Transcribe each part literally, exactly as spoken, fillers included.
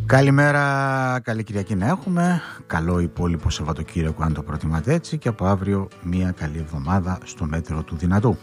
Καλημέρα, καλή Κυριακή να έχουμε. Καλό υπόλοιπο Σαββατοκύριακο αν το προτιμάτε έτσι. Και από αύριο μια καλή εβδομάδα στο μέτρο του δυνατού.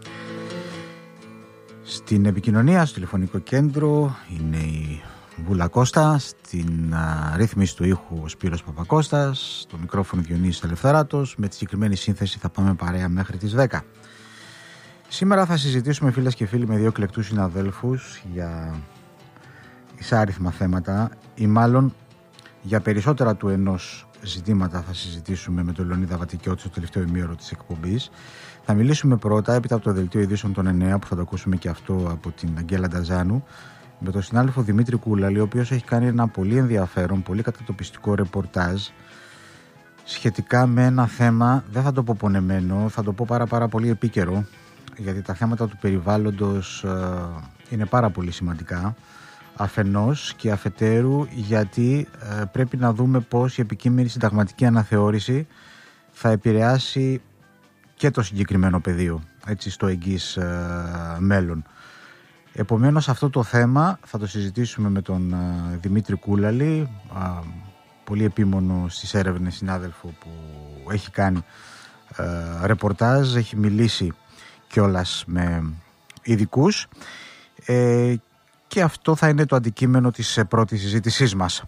Στην επικοινωνία, στο τηλεφωνικό κέντρο είναι η Βούλα Κώστα. Στην α, ρύθμιση του ήχου ο Σπύρος Παπακώστας. Στο μικρόφωνο Διονύσης Ελευθεράτος. Με τη συγκεκριμένη σύνθεση θα πάμε παρέα μέχρι τις δέκα. Σήμερα θα συζητήσουμε, φίλες και φίλοι, με δύο εκλεκτούς συναδέλφους για εισάριθμα θέματα, ή μάλλον για περισσότερα του ενός ζητήματα θα συζητήσουμε με τον Λεωνίδα Βατικιώτη στο τελευταίο ημίωρο της εκπομπής. Θα μιλήσουμε πρώτα, έπειτα από το δελτίο ειδήσεων των εννέα, που θα το ακούσουμε και αυτό από την Αγγέλα Νταζάνου, με τον συνάδελφο Δημήτρη Κούλαλη, ο οποίος έχει κάνει ένα πολύ ενδιαφέρον, πολύ κατατοπιστικό ρεπορτάζ σχετικά με ένα θέμα, δεν θα το πω πονεμένο, θα το πω πάρα πάρα πολύ επίκαιρο, γιατί τα θέματα του περιβάλλοντος ε, είναι πάρα πολύ σημαντικά. Αφενός και αφετέρου, γιατί ε, πρέπει να δούμε πώς η επικείμενη συνταγματική αναθεώρηση θα επηρεάσει και το συγκεκριμένο πεδίο, έτσι, στο εγγύς ε, μέλλον. Επομένως, αυτό το θέμα θα το συζητήσουμε με τον ε, Δημήτρη Κούλαλη, ε, πολύ επίμονο στις έρευνες συνάδελφο που έχει κάνει ε, ρεπορτάζ, έχει μιλήσει κιόλας με ειδικούς, ε, και αυτό θα είναι το αντικείμενο της πρώτης συζήτησής μας.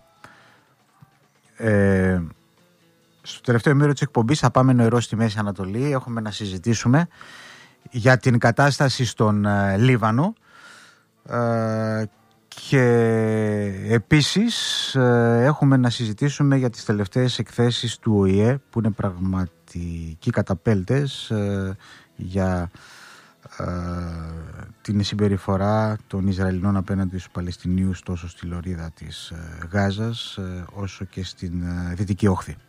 Ε, στο τελευταίο ημίωρο της εκπομπής θα πάμε νερό στη Μέση Ανατολή. Έχουμε να συζητήσουμε για την κατάσταση στον ε, Λίβανο ε, και επίσης ε, έχουμε να συζητήσουμε για τις τελευταίες εκθέσεις του Ο Η Ε, που είναι πραγματικοί καταπέλτες ε, για την συμπεριφορά των Ισραηλινών απέναντι στους Παλαιστινίους τόσο στη λωρίδα της Γάζας όσο και στην Δυτική Όχθη.